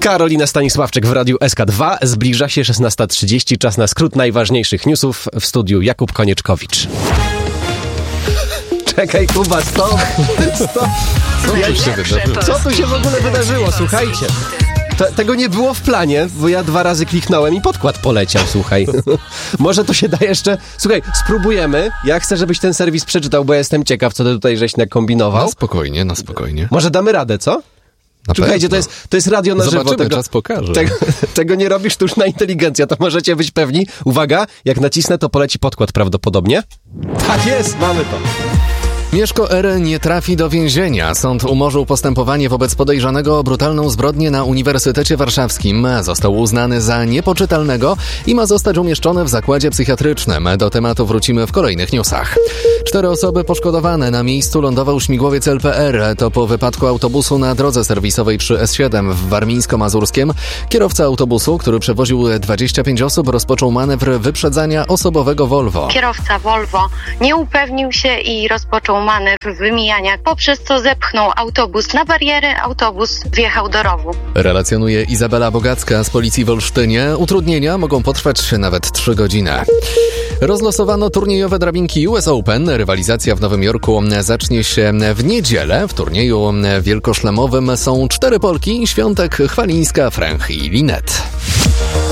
Karolina Stanisławczyk w Radiu SK2. Zbliża się 16:30. Czas na skrót najważniejszych newsów. W studiu Jakub Konieczkowicz. Czekaj, Kuba, stop. Co tu się w ogóle wydarzyło? Słuchajcie. Tego nie było w planie, bo ja 2 razy kliknąłem i podkład poleciał, słuchaj. Może to się da jeszcze... Słuchaj, spróbujemy. Ja chcę, żebyś ten serwis przeczytał, bo ja jestem ciekaw, co ty tutaj żeś nakombinował. Na spokojnie. Może damy radę, co? Słuchajcie, to jest radio na żywo. Zobaczymy, czas pokaże. Tego nie robi sztuczna inteligencja, to możecie być pewni. Uwaga, jak nacisnę, to poleci podkład prawdopodobnie. Tak jest, mamy to. Mieszko R. nie trafi do więzienia. Sąd umorzył postępowanie wobec podejrzanego o brutalną zbrodnię na Uniwersytecie Warszawskim. Został uznany za niepoczytalnego i ma zostać umieszczony w zakładzie psychiatrycznym. Do tematu wrócimy w kolejnych newsach. 4 osoby poszkodowane. Na miejscu lądował śmigłowiec LPR. To po wypadku autobusu na drodze serwisowej 3S7 w Warmińsko-Mazurskiem. Kierowca autobusu, który przewoził 25 osób, rozpoczął manewr wyprzedzania osobowego Volvo. Kierowca Volvo nie upewnił się i rozpoczął manewr wymijania, poprzez co zepchnął autobus na barierę, autobus wjechał do rowu. Relacjonuje Izabela Bogacka z Policji w Olsztynie. Utrudnienia mogą potrwać nawet 3 godziny. Rozlosowano turniejowe drabinki US Open. Rywalizacja w Nowym Jorku zacznie się w niedzielę. W turnieju wielkoszlemowym są 4 Polki: Świątek, Chwalińska, Fręch i Linet.